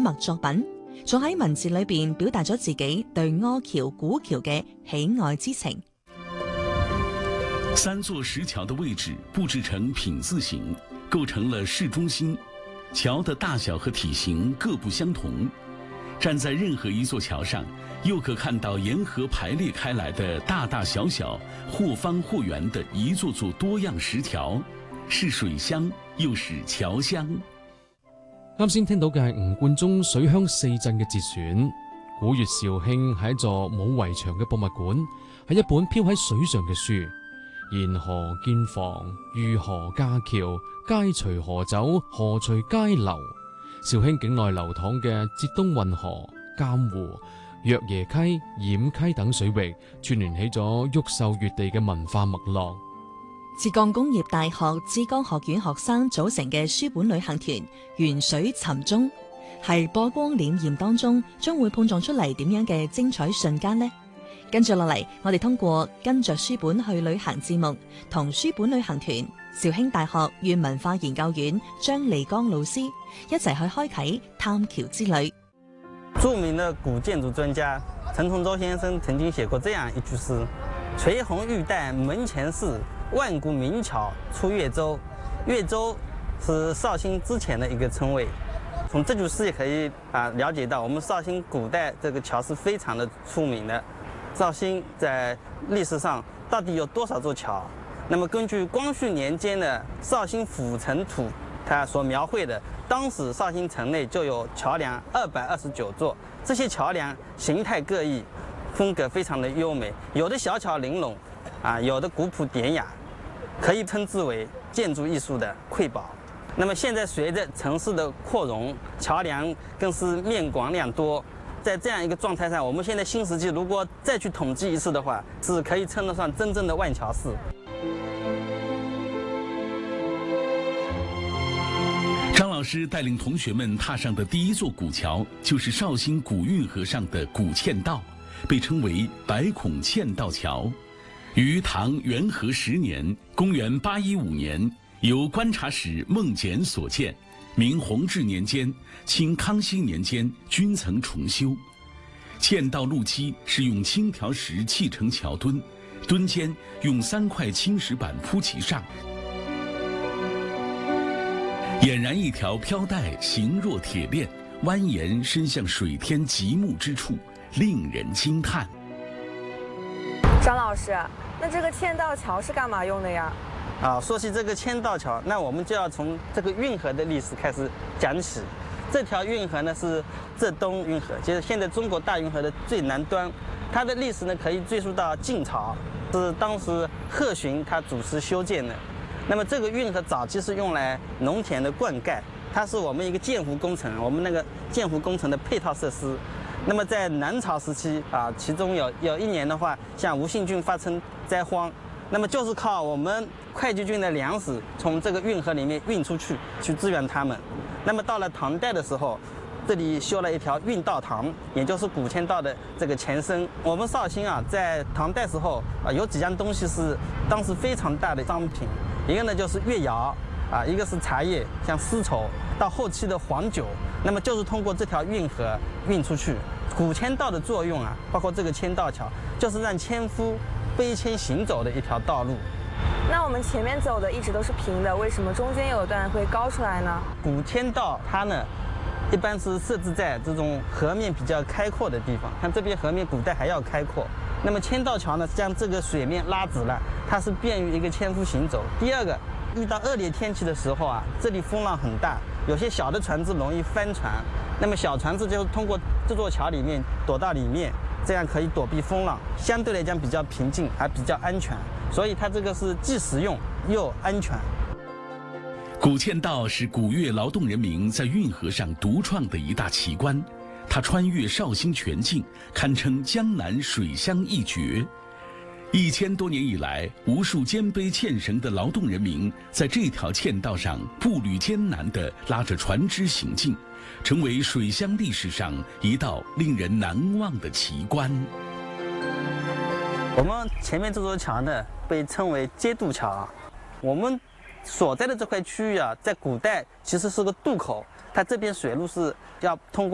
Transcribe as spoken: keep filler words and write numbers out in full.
墨作品，仲喺文字裏邊表達咗自己對柯橋古橋嘅喜愛之情。 三座石橋的位置布置成品字形，構成了市中心。橋的大小和體型各不相同，站在任何一座橋上，又可看到沿河排列開來的大大小小、或方或圓的一座座多樣石橋，是水鄉又是橋鄉。 啱先聽到嘅係吳冠中水鄉四鎮嘅節選。古粵肇興係一座冇圍牆嘅博物館，係一本漂喺水上嘅書。沿河建房，遇河架橋，街隨河走，河隨街流。肇興境內流淌嘅浙東運河、監湖、藥椰溪、兗溪等水域，串聯起咗毓秀粵地嘅文化脈絡。 浙江工業大學浙江學院學生組成嘅書本旅行團沿水尋蹤，係波光潋滟當中將會碰撞出嚟點樣嘅精彩瞬間呢？跟住落嚟，我哋通過跟着書本去旅行節目，同書本旅行團肇興大學縣文化研究院張利剛老師一齊去開啟探橋之旅。 著名的古建築專家陳從周先生曾經寫過這樣一句詩：垂紅玉帶門前事，萬古名橋出越州。越州是紹興之前的一個稱謂。從這句詩也可以啊了解到，我們紹興古代這個橋是非常的出名的。紹興在歷史上到底有多少座橋？那麼根據光緒年間的紹興府城圖，它所描繪的，當時紹興城內就有橋梁二百二十九座。這些橋梁形態各異，風格非常的優美，有的小巧玲瓏，啊，有的古樸典雅，可以稱之為建築藝術的瑰寶。那麼現在隨着城市的擴容，橋梁更是面廣量多。在這樣一個狀態上，我們現在新石器如果再去統計一次的話，是可以稱得上真正的萬橋市。 張老師帶領同學們踏上的第一座古橋，就是紹興古運河上的古嵌道，被稱為百孔嵌道橋。於唐元和十年（公元八一五年），由觀察使孟儉所建。明弘治年間、清康熙年間均曾重修。嵌道路基是用青條石砌成橋墩，墩間用三塊青石板鋪其上，儼然一條飄帶，形若鐵鏈，蜿蜒伸向水天極目之處，令人驚嘆。 張老師，那這個嵌道橋是幹嘛用的呀？ 啊，說起這個嵌道橋，那我們就要從這個運河的歷史開始講起。這條運河呢是浙東運河，就是現在中國大運河的最南端。它的歷史呢可以追溯到晉朝，是當時賀洵他主持修建的。那麼這個運河早期是用來農田的灌溉，它是我們一個建湖工程，我們那個建湖工程的配套設施。那麼在南朝時期啊，其中有有一年的話，像吳信郡發生災荒。那麼就是靠我們會稽郡的糧食從這個運河裡面運出去，去支援他們。那麼到了唐代的時候，這裡修了一條運道塘，也就是古嵌道的這個前身。我們紹興啊，在唐代時候啊，有幾樣東西是當時非常大的商品，一個呢就是越窯啊，一個是茶葉，像絲綢，到後期的黃酒，那麼就是通過這條運河運出去。古嵌道的作用啊，包括這個嵌道橋，就是讓纖夫背纖行走的一條道路。 那我們前面走的一直都是平的，為什麼中間有段會高出來呢？ 古嵌道它呢，一般是設置在這種河面比較開闊的地方，像這邊河面古代還要開闊。那麼嵌道橋呢，將這個水面拉直了，它是便於一個纖夫行走。第二個，遇到惡劣天氣的時候啊，這裡風浪很大，有些小的船只容易翻船，那麼小船只就通過這座橋裡面躲到裡面。這樣可以躲避風浪，相對來講比較平靜，還比較安全，所以它這個是既實用又安全。 古嵌道是古越勞動人民在運河上獨創的一大奇觀，它穿越紹興全境，堪稱江南水鄉一絕。一千多年以來，無數肩背纖繩的勞動人民在這條嵌道上步履艱難地拉着船隻行進，成為水鄉歷史上一道令人難忘的奇觀。 我們前面這座橋呢，被稱為接渡橋。我們所在的這塊區域啊，在古代其實是個渡口，它這邊水路是要通過